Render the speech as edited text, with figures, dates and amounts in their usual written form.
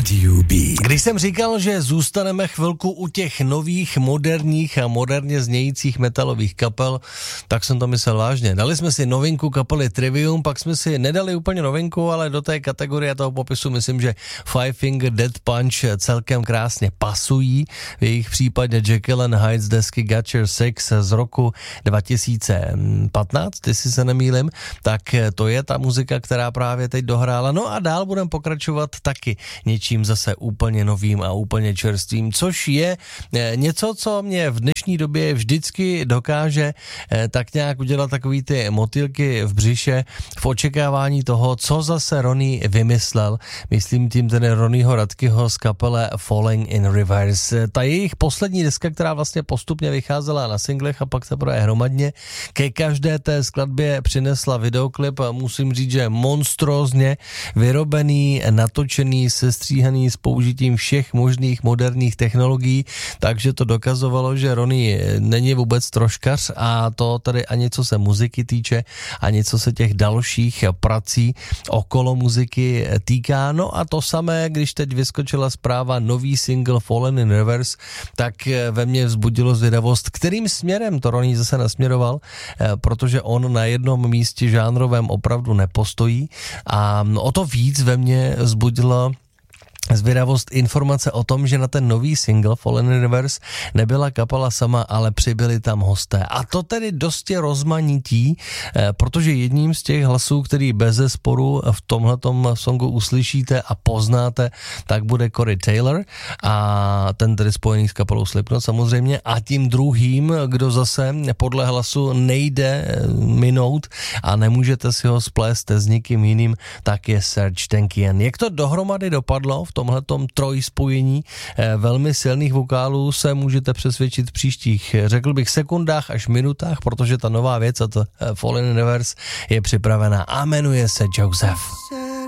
Radio B. Když jsem říkal, že zůstaneme chvilku u těch nových, moderních a moderně znějících metalových kapel, tak jsem to myslel vážně. Dali jsme si novinku kapely Trivium, pak jsme si nedali úplně novinku, ale do té kategorie toho popisu myslím, že Five Finger Death Punch celkem krásně pasují. V jejich případě Jekyll and Hyde z desky Got Your Six z roku 2015, jestli se nemýlim, tak to je ta muzika, která právě teď dohrála. No a dál budeme pokračovat taky něčím zase úplně novým a úplně čerstvým, což je něco, co mě v dnešní době vždycky dokáže tak nějak udělat takový ty motýlky v břiše v očekávání toho, co zase Ronnie vymyslel. Myslím tím tedy Ronnieho Radkeho z kapele Falling in Reverse. Ta jejich poslední deska, která vlastně postupně vycházela na singlech a pak teprve hromadně, ke každé té skladbě přinesla videoklip, musím říct, že monstrózně vyrobený, natočený, sestříhaný s použitím všech možných moderních technologií, takže to dokazovalo, že Ronnie není vůbec troškař a to tady ani co se muziky týče, ani co se těch dalších prací okolo muziky týká. No a to samé, když teď vyskočila zpráva nový single Fallen in Reverse, tak ve mně vzbudilo zvědavost, kterým směrem to Ronnie zase nasměroval, protože on na jednom místě žánrovém opravdu nepostojí a o to víc ve mně vzbudilo zvědavost informace o tom, že na ten nový single Fallen in Reverse nebyla kapela sama, ale přibyli tam hosté. A to tedy dosti rozmanití, protože jedním z těch hlasů, který bezesporu v tomhletom songu uslyšíte a poznáte, tak bude Corey Taylor a ten tedy spojený s kapelou Slipknot samozřejmě. A tím druhým, kdo zase podle hlasu nejde minout a nemůžete si ho splést s nikým jiným, tak je Serj Tankian. Jak to dohromady dopadlo v tomhletom trojspojení velmi silných vokálů, se můžete přesvědčit v příštích, řekl bych, sekundách až minutách, protože ta nová věc a to Fallen in Reverse je připravená a jmenuje se Joseph.